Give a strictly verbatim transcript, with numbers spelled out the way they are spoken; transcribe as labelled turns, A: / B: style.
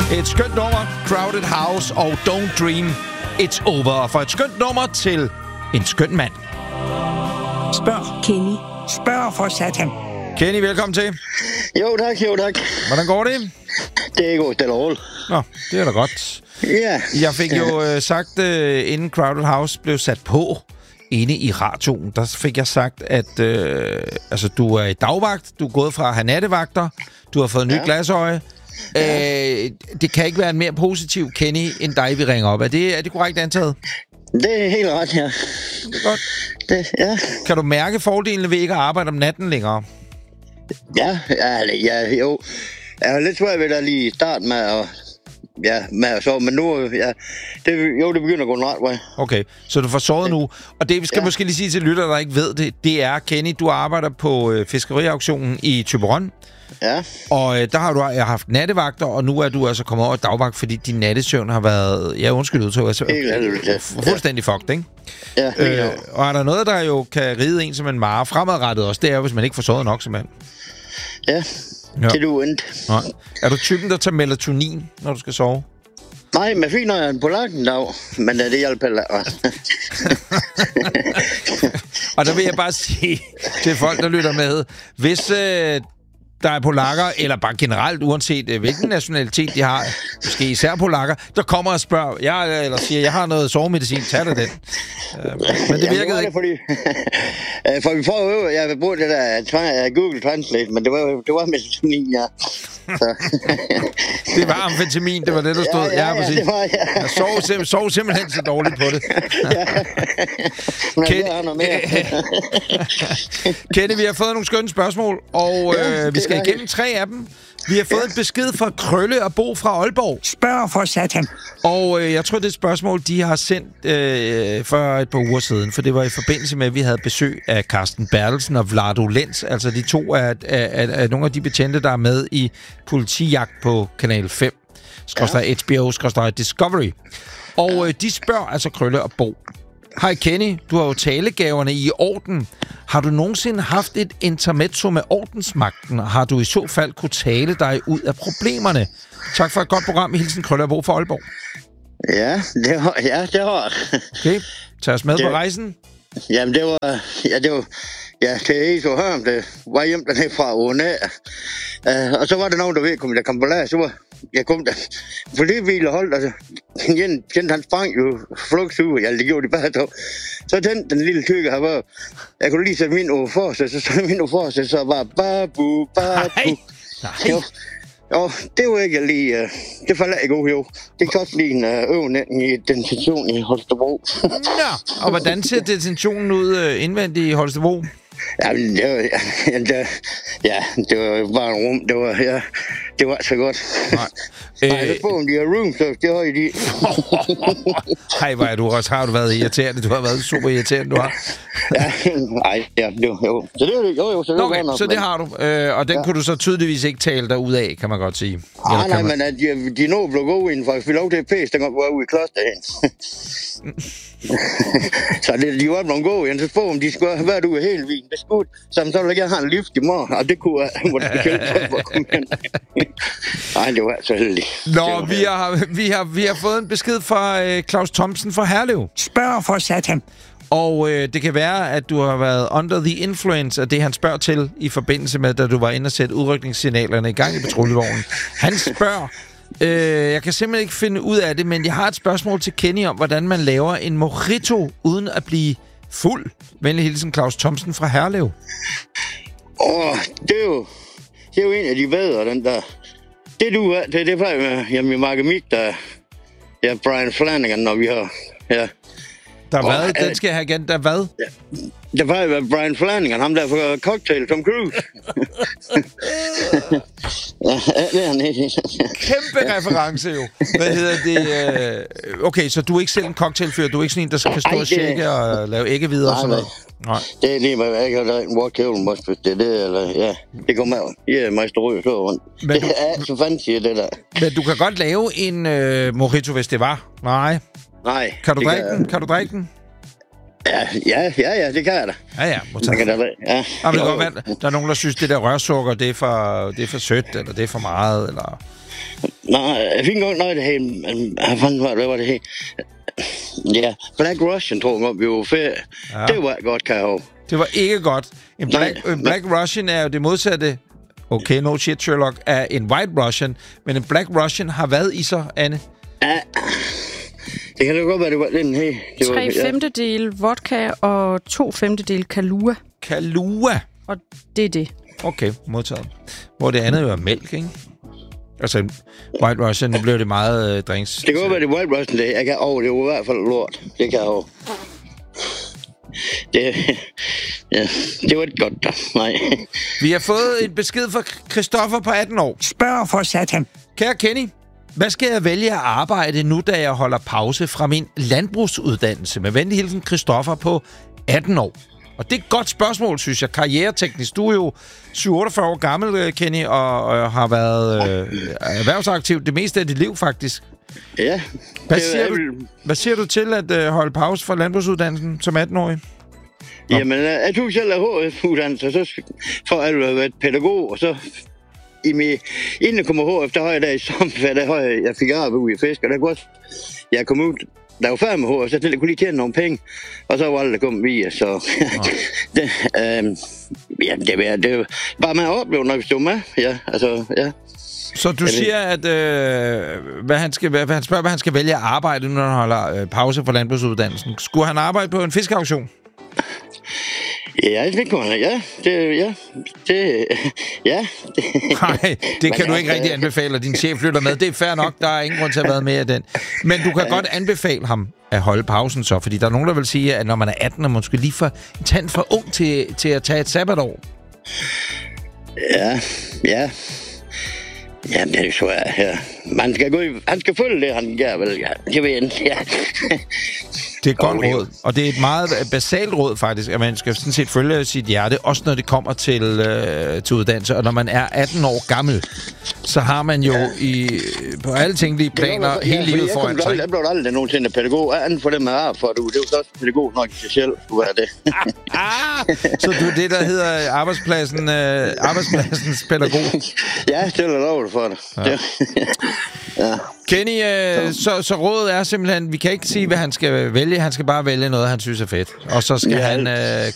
A: Et skønt nummer, Crowded House og Don't Dream, It's Over. Og for et skønt nummer til en skøn mand.
B: Spørg, Kenny. Spørg for satan.
A: Kenny, velkommen til.
C: Jo tak, jo tak.
A: Hvordan går det?
C: Det går stille og roligt.
A: Nå, det er da godt.
C: Ja.
A: Jeg fik jo øh, sagt, øh, inden Crowded House blev sat på inde i radioen, der fik jeg sagt, at øh, altså, du er i dagvagt, du er gået fra at have nattevagter, du har fået en ny ja. glasøje. Ja. Øh, det kan ikke være en mere positiv Kenny, end dig, vi ringer op. Er det, er det korrekt antaget?
C: Det er helt ret, ja.
A: Det er godt.
C: Det, ja.
A: Kan du mærke fordelene ved ikke at arbejde om natten længere?
C: Ja, ja, ja jo. Jeg har lidt svært ved at lige starte med at, ja, med at sove, men nu, ja, det, jo, det begynder at gå en ret vej.
A: Okay, så du får sovet nu. Og det vi skal ja. måske lige sige til lytter, der ikke ved det, det er, Kenny, du arbejder på øh, fiskeriauktionen i Thyborøn. Ja. Og øh, der har du jeg har haft nattevagter, og nu er du altså kommet over dagvagt, fordi din nattesøvn har været, ja, undskyld udtog, altså,
C: ja.
A: fuldstændig fucked, ikke?
C: Ja,
A: øh, og er der noget, der jo kan ride en som en mare fremadrettet også, det er jo, hvis man ikke får sovet nok, simpelthen.
C: Ja, ja. Det er du endt.
A: Nej. Er du typen, der tager melatonin, når du skal sove?
C: Nej, men fint, når jeg er på lakken dag, men det hjælper heller.
A: Og der vil jeg bare sige til folk, der lytter med, hvis øh, der er polakker, eller bare generelt, uanset øh, hvilken nationalitet de har, måske især polakker, der kommer og spørger, jeg, eller siger, jeg har noget sovemedicin, tag dig den. Øh, men det virkede
C: ja, det
A: ikke.
C: Fordi, for vi får jo, jeg vil bruge det der Google Translate, men det var, det var melatonin, ja.
A: Det var amfetamin, det var det, der stod.
C: Ja, ja, ja,
A: ja,
C: det var, ja.
A: Jeg sov, sim- sov simpelthen så dårligt på det.
C: Ja.
A: Kenny, Kenny, vi har fået nogle skønne spørgsmål, og
C: ja,
A: øh, vi skal igennem
C: helt.
A: tre af dem. Vi har fået ja. en besked fra Krølle og Bo fra Aalborg.
B: Spørg for satan.
A: Og øh, jeg tror, det er et spørgsmål, de har sendt øh, for et par uger siden, for det var i forbindelse med, at vi havde besøg af Carsten Bertelsen og Vlado Lenz, altså de to af, af, af, af nogle af de betjente, der er med i Politijagt på Kanal fem, skrøster ja. H B O, skrøster Discovery. Og øh, de spørger altså Krølle og Bo. Hej Kenny, du har jo talegaverne i orden. Har du nogensinde haft et intermezzo med ordensmagten? Har du i så fald kunne tale dig ud af problemerne? Tak for et godt program. Hilsen Krølle og Bo fra Aalborg.
C: Ja, det har ja, det har.
A: Okay, tag os med
C: det,
A: på rejsen.
C: Jamen, det var... Ja, det var... Ja, det er helt så hørm, det var hjem dernede fra U N A. Uh, og så var der nogen, der ved, kom der kom på lager, så var jeg kom der. For det ville holdt, altså, igen, kendte han sprang jo flugtsuge, ja, det gjorde de bare dog. Så den, den lille tykke her var, jeg kunne lige sætte min over for sig, så sætte min over for sig, så var babu, babu.
A: Nej, nej.
C: Jo, jo, det var ikke lige, uh, det faldt ikke god, jo. Det kostede lige en uh, øvning i detention i Holstebro.
A: Ja, og hvordan ser detentionen ud uh, indvendigt i Holstebro?
C: Ja, det var, ja, det, ja, det var bare en rum. Det var, ja, det var så godt. Nej, Nej øh... det på, om de har room, så det har de.
A: Hej, hvor er du også. Har du været irriterende? Du har været super irriterende, du har.
C: Ja, nej, ja, det var, jo. Så det var jo, jo, så det,
A: okay,
C: nok,
A: så det har du. Øh, og den ja. kunne du så tydeligvis ikke tale dig ud af, kan man godt sige.
C: Nej, nej, man... men at de, de nå blev gode inden, for jeg fik lov til at pæse, den var ude i klosterhen. Så det, de var blevet gode, igen. Så spurgte om de skulle have været ude helt vin. Det skulle, så så ville jeg have en lift i morgen, og det kunne jeg måtte kæmpe for at komme ind. Nej, det var så heldigt.
A: Nå, vi har, vi, har, vi har fået en besked fra øh, Claus Thomsen fra Herlev.
B: Spørg for satan.
A: Og øh, det kan være, at du har været under the influence af det, han spørger til, i forbindelse med, da du var inde og sætte udrykningssignalerne i gang i patruljevognen. Han spørger, øh, jeg kan simpelthen ikke finde ud af det, men jeg har et spørgsmål til Kenny om, hvordan man laver en mojito uden at blive fuld. Venlig hilsen, Claus Thomsen fra Herlev.
C: Åh, oh, det er jo, det er jo en af de bedre, den der. Det du er, det, det plejer med, jamen i Margamik, der ja, Brian Flanagan, når vi har, ja.
A: Der hvad? Og, den skal jeg have igen. Der hvad?
C: Ja. Det plejer at være Brian Flanagan, ham der for Cocktail, Tom Cruise. Ja, det er han ikke.
A: Kæmpe reference jo. Hvad hedder det? Okay, så du er ikke selv en cocktailfyr? Du er ikke sådan en, der kan stå Ej, og shake og lave æggevidere og sådan noget? Nej. Det er lige med, at jeg ikke har lavet en walk-kævlen, måske. Det er det, eller ja. Det kommer af. Ja, meister Røg så rundt. Men det du... er så fancy, det der. Men du kan godt lave en øh, mojito, hvis det var? Nej.
C: Nej.
A: Kan du drikke kan... den? Kan du drikke den?
C: Ja, ja, ja, ja, det kan jeg da.
A: Ja, ja, modtaget.
C: Ja.
A: Ja, men det kan være, der er nogen, der synes, det der rørsukker, det er for, det er for sødt, eller det er for meget, eller...
C: Nej, jeg fik engang noget, det her... Hvad fanden var det, hvad var det her? Ja, Black Russian, tror jeg, vi var ferie. Ja. Det var godt, kan jeg huske.
A: Det var ikke godt. En Black, en Black Russian er jo det modsatte... Okay, no shit, Sherlock, er en White Russian. Men en Black Russian har hvad i sig, Anne?
C: Ja, det kan da godt være, det var den her. Det
D: Tre
C: var,
D: femtedel ja. vodka og to femtedel Kahlua.
A: Kahlua?
D: Og det er det.
A: Okay, modtaget. Hvor det andet jo er mælk, ikke? Altså, White Russian, det blev det meget øh, drinks.
C: Det kan godt være, det White Russian, det. Jeg kan, oh, det var i hvert fald lort. Det kan jeg jo. Det, ja, det var ikke godt, da. Nej.
A: Vi har fået en besked fra Christoffer på atten år.
B: Spørg for satan.
A: Kære Kenny, hvad skal jeg vælge at arbejde nu, da jeg holder pause fra min landbrugsuddannelse? Med venlig hilsen, Christoffer på atten år. Og det er et godt spørgsmål, synes jeg. Karriereteknisk. Du er jo syvogfyrre otteogfyrre år gammel, Kenny, og, og har været øh, erhvervsaktiv det meste af dit liv, faktisk.
C: Ja.
A: Hvad siger, du, hvad siger du til at øh, holde pause fra landbrugsuddannelsen som atten-årig? Nå.
C: Jamen, jeg tog selv af H F-uddannelse, så for at have været pædagog, og så i min, inden jeg kom af H F, der har jeg der i sommerferie, der har jeg, jeg fik arbejde ude i fisk, og der kunne også, jeg kom ud, der var færdig med H F, så jeg kunne lige tjene nogle penge, og så var det, der kom via, så det, øh, ja, det, det var bare med at opleve, når vi stod med, ja, altså, ja.
A: Så du siger, at øh, hvad han skal, hvad han spørger, hvad han skal vælge at arbejde, når han holder øh, pause fra landbrugsuddannelsen. Skulle han arbejde på en fiskeauktion?
C: Ja, det kunne han. Ja, det, ja, det, ja.
A: Nej, det kan du ikke rigtig anbefale, at din chef flytter med. Det er fair nok, der er ingen grund til at have været med af den. Men du kan ja. godt anbefale ham at holde pausen så, fordi der er nogen, der vil sige, at når man er atten, og man skal lige for en tand for ung til, til at tage et sabbatår.
C: Ja, ja. Jamen, det er jo svært, ja. Man skal gå i, han skal følge det, han gør vel, ja. Det ved jeg, ja.
A: Det er et godt råd, og det er et meget basalt råd faktisk, at man skal sådan set følge sit hjerte, også når det kommer til, øh, til uddannelse. Og når man er atten år gammel, så har man jo ja. i, på alle tænkelige planer ja, hele livet foran sig.
C: Jeg blev aldrig nogensinde pædagog, anden for det med ar for du. Det er jo også pædagog nok i sig selv, du er det.
A: ah, så du er det, der hedder arbejdspladsen, øh, arbejdspladsens pædagog?
C: Ja, det er lov for det. Ja.
A: ja. Kenny, øh, så, så rådet er simpelthen, vi kan ikke sige, hvad han skal vælge. Han skal bare vælge noget, han synes er fedt. Og så skal ja, han øh,